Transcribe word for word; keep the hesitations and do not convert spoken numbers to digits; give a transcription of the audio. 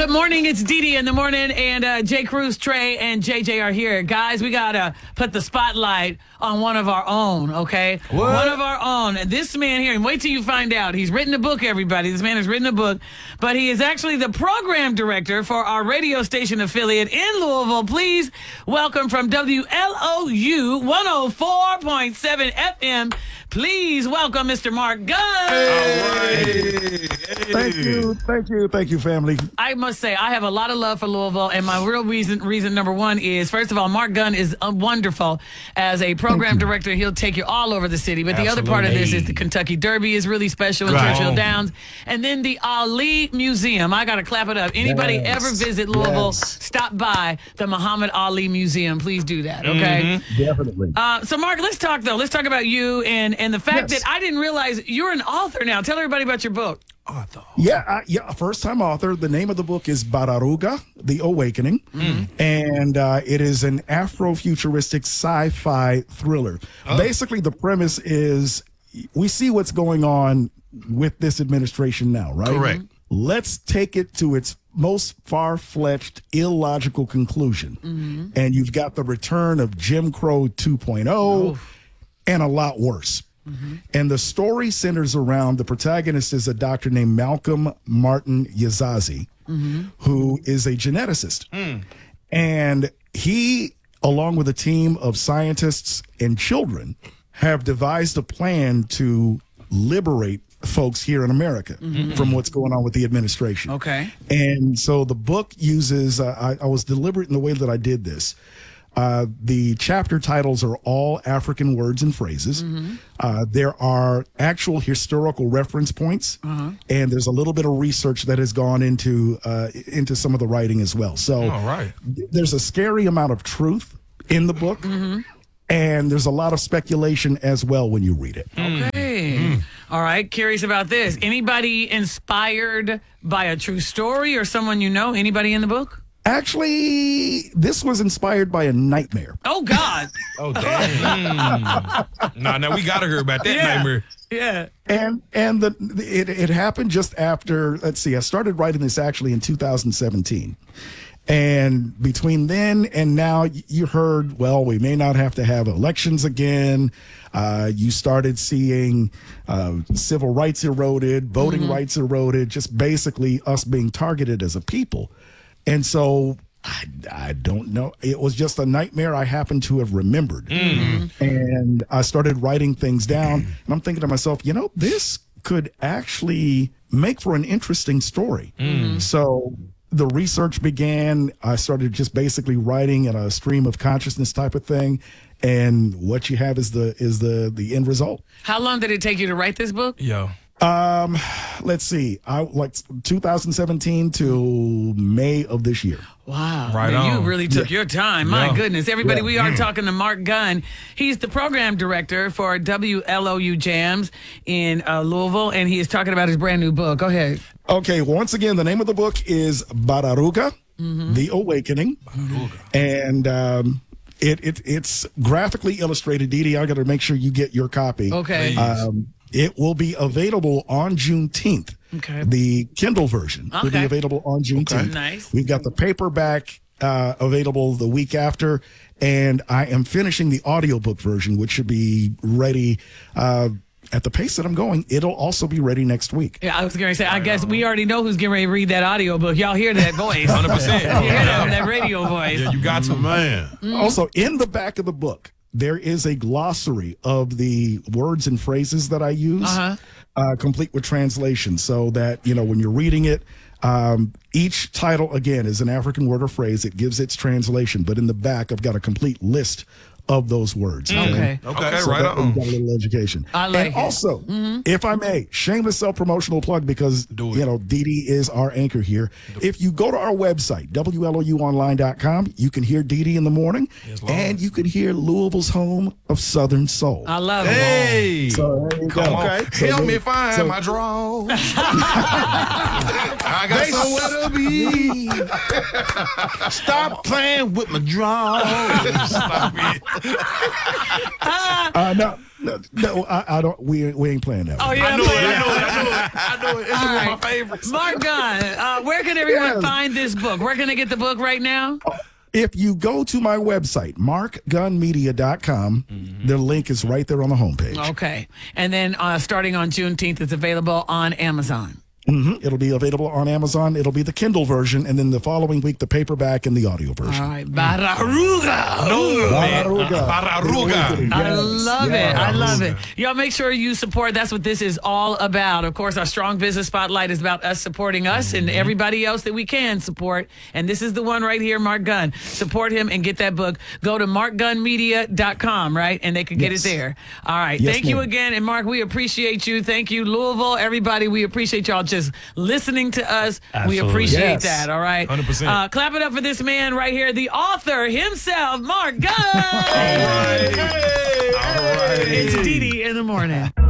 Good morning. It's Dee Dee in the morning, and uh, Jay Cruz, Trey, and J J are here. Guys, we got to put the spotlight on one of our own, okay? What? One of our own. And this man here, and wait till you find out. He's written a book, everybody. This man has written a book, but he is actually the program director for our radio station affiliate in Louisville. Please welcome from W L O U one oh four point seven F M. Please welcome Mister Mark Gunn. Hey. Thank you, thank you, thank you, family. I must say, I have a lot of love for Louisville, and my real reason, reason number one is, first of all, Mark Gunn is uh, wonderful as a program director. He'll take you all over the city. But Absolutely. the other part of this is the Kentucky Derby is really special in Right. Churchill Downs. And then the Ali Museum. I got to clap it up. Anybody Yes. ever visit Louisville, Yes. stop by the Muhammad Ali Museum. Please do that, okay? Mm-hmm. Definitely. Uh, so, Mark, let's talk, though. Let's talk about you and, and the fact Yes. that I didn't realize you're an author now. Tell everybody about your book. Yeah, uh, yeah. First time author. The name of the book is Bararuga, The Awakening, and uh, it is an Afrofuturistic sci-fi thriller. Basically, the premise is we see what's going on with this administration now, right? Correct. Let's take it to its most far-fetched, illogical conclusion, and you've got the return of Jim Crow two point oh, and a lot worse. And the story centers around the protagonist is a doctor named Malcolm Martin Yazazi, who is a geneticist. And he, along with a team of scientists and children, have devised a plan to liberate folks here in America from what's going on with the administration. Okay. And so the book uses, uh, I, I was deliberate in the way that I did this. Uh, the chapter titles are all African words and phrases. Uh, there are actual historical reference points, and there's a little bit of research that has gone into uh, into some of the writing as well. So All right. th- there's a scary amount of truth in the book, and there's a lot of speculation as well when you read it. Okay. All right. Curious about this. Anybody inspired by a true story or someone you know? Anybody in the book? Actually, this was inspired by a nightmare. Oh, God. Oh, damn. no, no, we got to hear about that Yeah. nightmare. Yeah. And and the it, it happened just after, let's see, I started writing this actually in two thousand seventeen. And between then and now, y- you heard, well, we may not have to have elections again. Uh, you started seeing uh, civil rights eroded, voting rights eroded, just basically us being targeted as a people. And so I, I don't know. It was just a nightmare I happened to have remembered. And I started writing things down. And I'm thinking to myself, you know, this could actually make for an interesting story. So the research began. I started just basically writing in a stream of consciousness type of thing. And what you have is the is the the end result. How long did it take you to write this book? Yo. Um, let's see. I like two thousand seventeen to May of this year. Wow. Right Man, you on. really took your time. My Yeah. goodness. Everybody, Yeah. we are talking to Mark Gunn. He's the program director for W L O U Jams in uh, Louisville, and he is talking about his brand new book. Go ahead. Okay, once again, the name of the book is Bararuga, The Awakening. And um, it, it it's graphically illustrated. Dee Dee, I got to make sure you get your copy. Okay. Please. Um, it will be available on Juneteenth. Okay. The Kindle version will Okay. be available on Juneteenth. Nice. We've got the paperback uh, available the week after, and I am finishing the audiobook version, which should be ready uh, at the pace that I'm going. It'll also be ready next week. Yeah, I was going to say, I guess we already know who's getting ready to read that audiobook. Y'all hear that voice. one hundred percent. You hear that, that radio voice. Yeah, you got to, man. Also, in the back of the book, there is a glossary of the words and phrases that I use, Uh-huh. uh, complete with translation, so that, you know, when you're reading it, um, each title, again, is an African word or phrase. It gives its translation, but in the back, I've got a complete list of those words. Okay. Okay, So right that way on. you got a little education. I like and it. also, if I may, shameless self-promotional plug, because Do it. you know Dee Dee is our anchor here. If you go to our website, W L O U online dot com, you can hear Dee Dee in the morning, Yes, Lord. and you can hear Louisville's home of Southern Soul. I love it. Hey. So there you Come go. on. So Help there- me find so- my drawers. I got somewhere to be. Stop playing with my drawers. Stop it. Uh, now, No, no I, I don't. We we ain't playing that. Oh one. yeah, I know it. playing I know it. that. I know it. I know it. It's All one right. of my favorites. Mark Gunn, uh, where can everyone Yes. find this book? Where can they get the book right now? If you go to my website, mark gun media dot com, mm-hmm. the link is right there on the homepage. Okay. And then uh, starting on Juneteenth, it's available on Amazon. Mm-hmm. It'll be available on Amazon. It'll be the Kindle version, and then the following week, the paperback and the audio version. All right. Bararuga. No, man. Bararuga. Bararuga. I Yes, love yes. it. I love it. Y'all make sure you support. That's what this is all about. Of course, our Strong Business Spotlight is about us supporting us mm-hmm. and everybody else that we can support. And this is the one right here, Mark Gunn. Support him and get that book. Go to mark gun media dot com, right? And they can get Yes. it there. All right. Yes, Thank you ma'am. again. And Mark, we appreciate you. Thank you, Louisville. Everybody, we appreciate y'all just listening to us. Absolutely. We appreciate Yes. that. All right. one hundred percent. Uh, clap it up for this man right here, the author himself, Mark Gunn. All right. All right. It's Dee Dee in the morning.